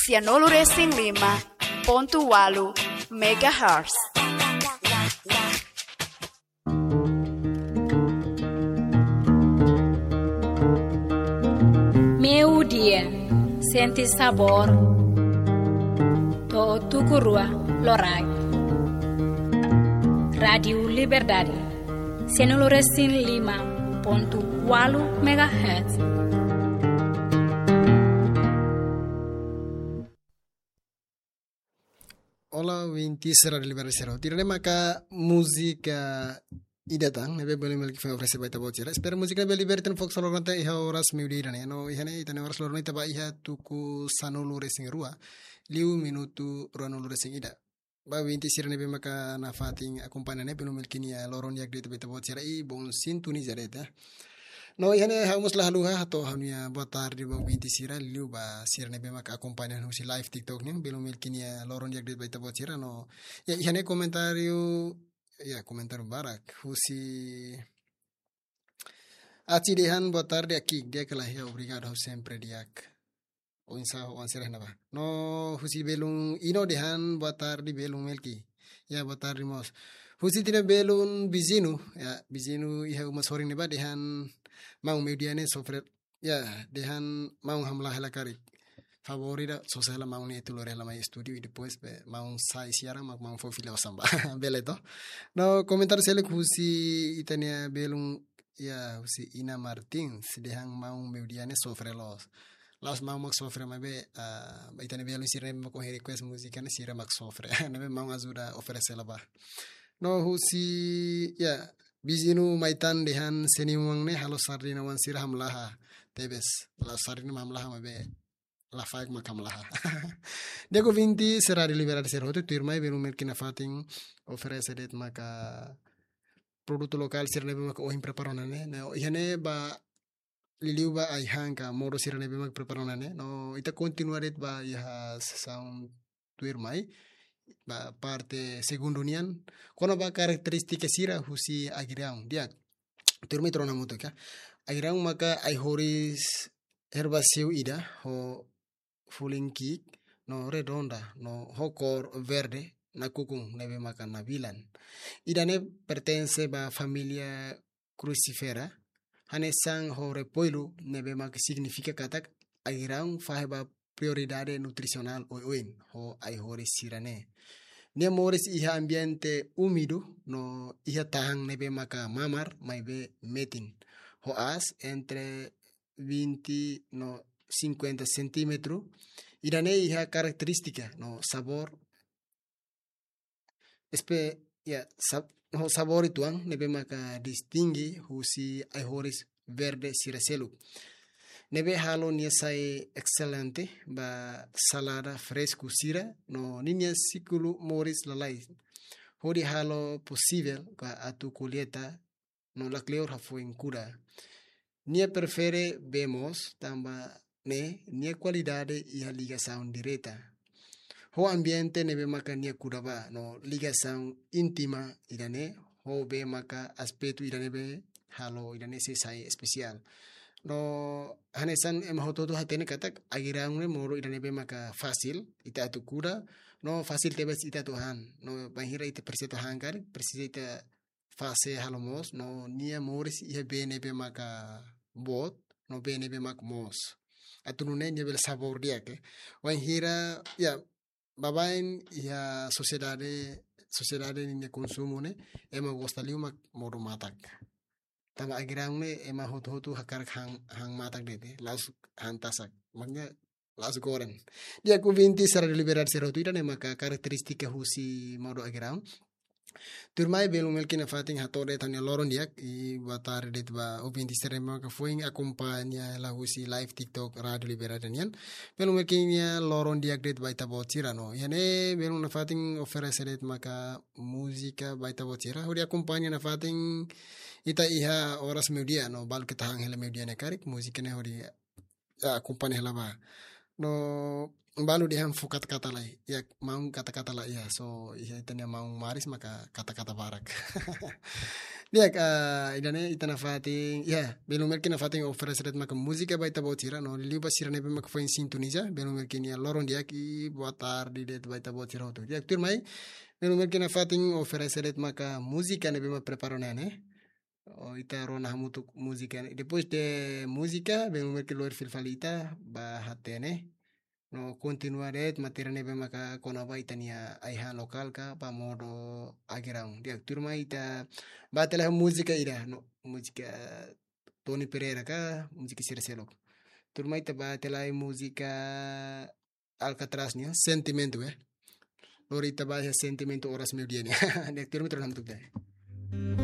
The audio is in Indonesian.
Cianolo Racing 5.8 MHz. Meu dia, senti sabor, to tukurua lorai. Radio Liberdade, Cianolo Racing 5.8 MHz. Hola, 20 será de liberação. Tirarei maka música e datang, nebe boleh melki fai oferece baita bocira. Espero música nebe liberten fox solo nanta iha horas meudi rane. No iha ne itane horas lorno itaba iha tuku sanulu racing rua. Liu minutu ruanulu racing ida. Ba 20 será nebe maka na fating akumpanane pelo melkini ya loron yak de baita bocira I bon sintuni jareta. No ihane hamus lah luha atau hamia boa tarde ba 20 sira liu ba sira nebe maka acompanhan husi live TikTok nih belum milkini ya loron yak dit baita buat sira no ya ihane komentario ya komentario barak husi aci dehan boa tarde aqui dia que ya obrigado sempre diak o insa o ansira naba no husi belum ino dehan boa tarde belum milki ya boa tarde mos husi tina belum bizinu ya bizinu iha umas horing neba dehan mau mediane sofret ya dehan mau hamlah la karik favorita sosial mau ne tu lore la mai studio y después mau sai siara mau fo fila samba beleto no komentar sele kusi itania belum ya husi Ina Martins dehan mau mediane sofre los mau mak sofre mabe itania belum sirne mo ko request musicane sira mak sofre nebe mau ajuda ofrece la ba no husi ya bizinu maitan dehan seni wangne halo sardina wan sira hamlaha tebes la sardina hamlaha mabe la faik makamlaha dia ko 20 será de liberar ser hotu turmai benu merkina fating oferece det maka produto lokal sira nebe maka ohim preparonane no ihane ba liliu ba ai hangka modo sira nebe maka preparonane no ita continuaret ba ya sound turmai ba parte segundo nian kono ba karakteristika sira husi agirang dia turmi trona muto ka agirang maka ai horis herbaceu ida ho fulinki no redonda no hokor verde na kukung nebe maka nabilan ida ne pertenece ba familia crucifera hanesang ho repoilu nebe maka significa katak agirang faheba prioridade nutricional oin ho ai horis sirane Nia moris iha ambiente úmido no iha tahang nebe maka mamar maibe metin. Hoas entre 20 no 50 centímetros. Irane iha característica no sabor. No sabor ituang nebe maka distingue husi aihoris verde siraselu. Nebe halo nia sai excelente ba salada fresco sira no ninia sikulu moris lalai. Hodi halo possível ka atu colheita no la cleor hafu cura. Nia prefere vemos tamba ne nia qualidade e a ligação direta. Ho ambiente nebe maka nia curaba no ligação íntima irane ho be maka aspecto irane be halo irane se sai especial. No hanesan emahototo hatene katak agirang ne moro idane be maka fasil ita atu kura no fasil tebes ita tuhan no bahira ita perseto hangkar persita fase halomos no nia moris ia bene be maka bot no bene be mak mos atunune nia bel sabor dia ke wan hira ya babain ya sociedade ni consumo ne ema gostaliu mak moro matak tama agirang ne ema hotu hakar hang matak dete las hantasak maknya las goren dia ku 20 será de liberar ser hotu ida maka karakteristika husi modo agirang turmai belum melkina fating hatore tanya loron diak I batar det ba o 20 será maka fuing acompaña la husi live TikTok radio liberar nian belum melkina loron diak det baita botira no yane belum na fating ofrece det maka música baita botira hodi acompaña na fating ita iha horas media no bal kita hang hele media ne karik musik ne hori acompanha hela ba no balu dia fu kata-kata lai ya mau kata-kata lai ya so iya itanya mau maris maka kata-kata barak dia idane itana fating ya belum merkin fating offer seret maka musika baita botira no liba sirane be maka foi sintonisa belum merkin ya loron dia ki boa tarde det baita botira hotu dia tur mai belum merkin fating offer seret maka musika ne be ma preparo nene o ita rona mutuk musika depois de música belum merkin loir filfalita ba hatene no continuaret materi nebe maka konaba itania aiha lokal ka pa modo agirang dia turma ita batela música ira no música Tony Pereira ka música Circelo turma ita batela música Alcatraz nia sentimento lorita bahasa sentimento oras meu dia nia dia turma terlam tu